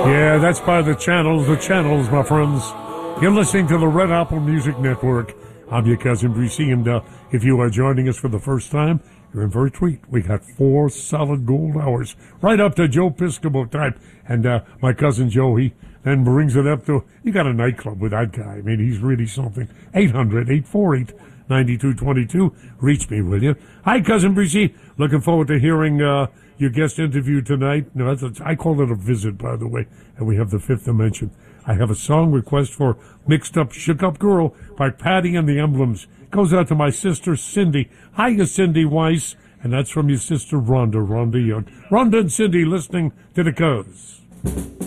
Yeah, that's by the channels, my friends. You're listening to the Red Apple Music Network. I'm your cousin Breezy, and if you are joining us for the first time, you're in for a treat. We got 4 solid gold hours, right up to Joe Piscopo type. And my cousin Joe, he then brings it up to, you got a nightclub with that guy. I mean, he's really something. 800-848-9222. Reach me, will you? Hi, cousin Breezy. Looking forward to hearing your guest interview tonight. No, I call it a visit, by the way, and we have the Fifth Dimension. I have a song request for Mixed Up, Shook Up Girl by Patty and the Emblems. Goes out to my sister, Cindy. Hiya, Cindy Weiss. And that's from your sister, Rhonda Young. Rhonda and Cindy listening to the Cuz.